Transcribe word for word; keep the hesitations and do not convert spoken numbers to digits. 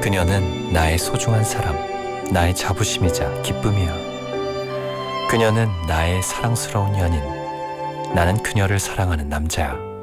그녀는 나의 소중한 사람, 나의 자부심이자 기쁨이야. 그녀는 나의 사랑스러운 연인, 나는 그녀를 사랑하는 남자야.